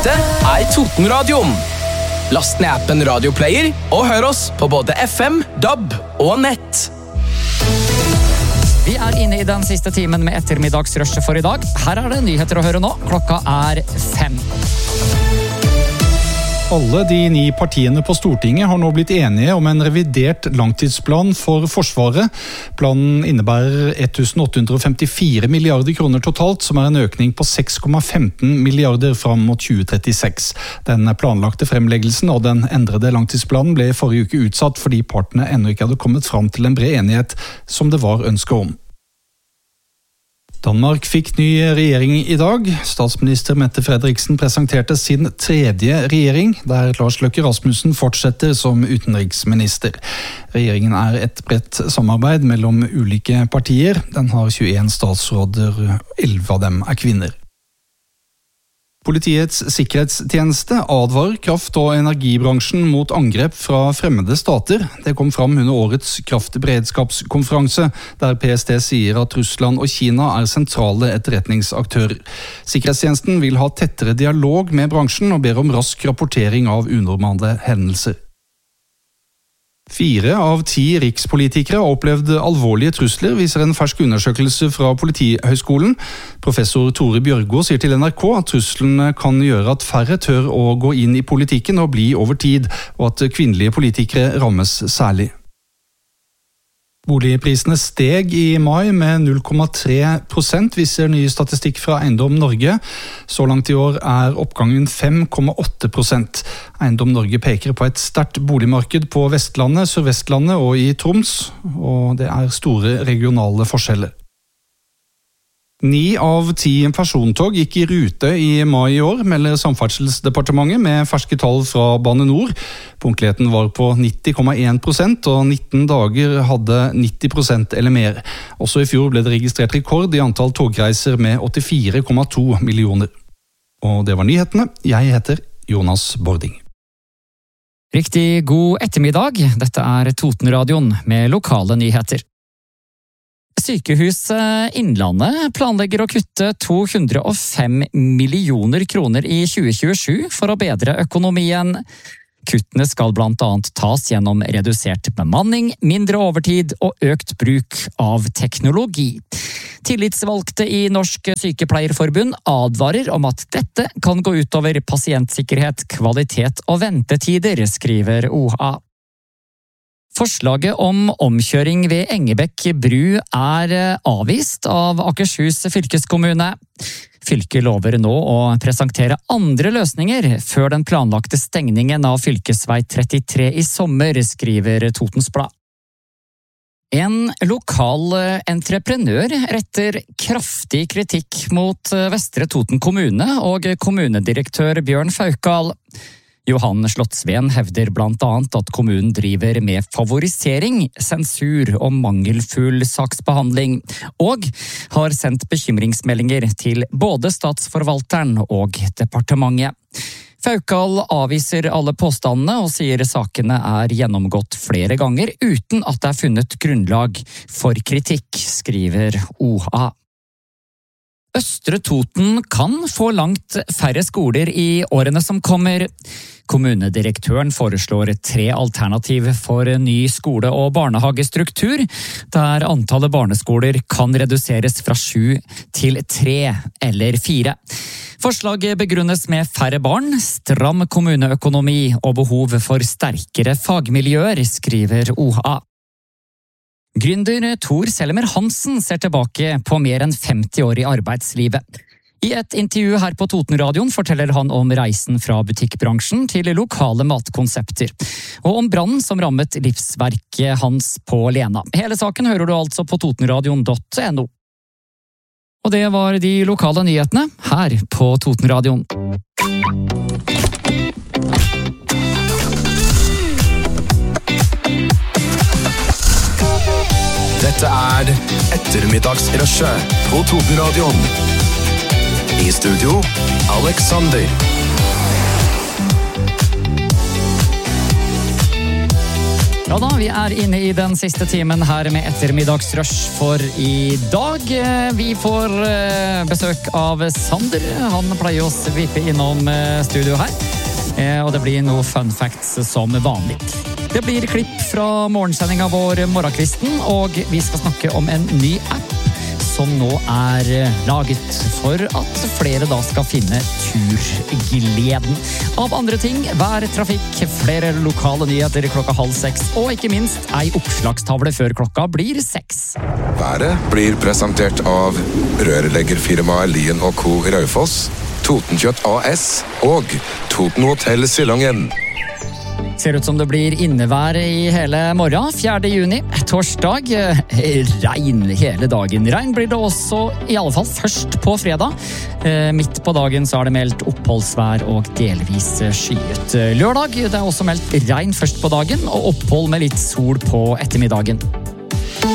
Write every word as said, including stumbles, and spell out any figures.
Dette er Totenradioen. Last ned appen Radioplayer og hør oss på både F M, D A B og nett. Vi er inne i den siste timen med ettermiddagsrushet for i dag. Her er det nyheter å høre nå. Klokka er fem. Alle de ni partiene på Stortinget har nå blitt enige om en revidert langtidsplan for Forsvaret. Planen innebærer åtte hundre femtifire milliarder kroner totalt, som er en økning på seks komma femten milliarder fram mot tjue trettiseks. Den planlagte fremleggelsen av den endrede langtidsplanen ble forrige uke utsatt fordi partene ennå ikke hadde kommet fram til en bred enighet som det var ønske om. Danmark fikk ny regjering i dag. Statsminister Mette Frederiksen presenterte sin tredje regjering, der Lars Løkke Rasmussen fortsetter som utenriksminister. Regjeringen er et bredt samarbeid mellom ulike partier. Den har tjueen statsråder, elleve av dem er kvinner. Politiets sikkerhetstjeneste advarer kraft- og energibransjen mot angrep fra fremmede stater. Det kom fram under årets kraftberedskapskonferanse, der P S T sier at Russland og Kina er sentrale etterretningsaktører. Sikkerhetstjenesten vil ha tettere dialog med bransjen og ber om rask rapportering av unormale hendelser. Fire av ti rikspolitikere har opplevd alvorlige trusler, viser en fersk undersøkelse fra Politihøgskolen. Professor Tore Bjørgo sier til N R K at truslene kan gjøre at færre tør å gå inn i politikken og bli over tid, og at kvinnelige politikere rammes særlig. Boligprisene steg i mai med null komma tre prosent, viser ny statistikk fra Eiendom Norge. Så langt i år er oppgangen fem komma åtte prosent. Eiendom Norge peker på et sterkt boligmarked på Vestlandet, Sørvestlandet og i Troms, og det er store regionale forskjeller. Ni av ti persontog gikk i rute i mai i år, melder Samferdselsdepartementet med ferske tall fra Bane Nor. Punktligheten var på nitti komma én prosent, og nitten dager hadde nitti prosent eller mer. Også i fjor ble det registrert rekord i antall togreiser med åttifire komma to millioner. Og det var nyhetene. Jeg heter Jonas Bording. Riktig god ettermiddag. Dette er Totenradioen med lokale nyheter. Sykehuset Innlandet planlegger å kutte to hundre og fem millioner kroner i tjue tjuesju for å bedre økonomien. Kuttene skal blant annet tas gjennom redusert bemanning, mindre overtid og økt bruk av teknologi. Tillitsvalgte i Norsk Sykepleierforbund advarer om at dette kan gå utover pasientsikkerhet, kvalitet og ventetider, skriver O H A. Forslaget om omkjøring ved Engebekk bru er avvist av Akershus fylkeskommune. Fylket lover nå å presentere andre løsninger før den planlagte stengningen av fylkesvei trettitre i sommer, skriver Totens Blad. En lokal entreprenør retter kraftig kritikk mot Vestre Toten kommune og kommunedirektør Bjørn Faukal. Johan Slottsveen hevder blant annet at kommunen driver med favorisering, sensur og mangelfull saksbehandling, og har sendt bekymringsmeldinger til både statsforvalteren og departementet. Faukal avviser alle påstandene og sier sakene er gjennomgått flere ganger uten at det er funnet grunnlag for kritikk, skriver O H A. Østre Toten kan få langt færre skoler i årene som kommer. Kommunedirektøren foreslår tre alternativ for ny skole- og barnehagestruktur, der antallet barneskoler kan reduseres fra sju til tre eller fire. Forslaget begrunnes med færre barn, stram kommuneøkonomi og behov for sterkere fagmiljøer, skriver O H A. Gründer Tor Selmer Hansen ser tilbake på mer enn femti år i arbeidslivet. I et intervju her på Totenradioen forteller han om reisen fra butikkbransjen til lokale matkonsepter, og om brannen som rammet livsverket hans på Lena. Hele saken hører du altså på totenradion punktum no. Og det var de lokale nyhetene her på Totenradioen. Dette er ettermiddagsrushet på Totenradioen. I studio, Alexander. Ja da, vi er inne i den siste timen her med ettermiddagsrush for i dag. Vi får besøk av Sander. Han pleier å svippe innom studio her. Og det blir noe fun facts som vanlig. Det blir klipp fra morgensendinga vår Morgenkvisten, og vi skal snakke om en ny app som nå er laget for at flere da skal finne turgleden. Av andre ting, vær, trafikk, flere lokale nyheter klokka halv seks, og ikke minst ei oppslagstavle før klokka blir seks. Været blir presentert av rørleggerfirmaet Lien og Co. Raufoss, Totenkjøtt A S og Toten Hotel Silongen. Ser ut som det blir innevær i hele morgen, fjerde juni, torsdag. Regn hele dagen. Regn blir det også, i alle fall først på fredag. Midt på dagen så er det meldt oppholdsvær og delvis skyet. Lørdag det er også meldt regn først på dagen, og opphold med litt sol på ettermiddagen.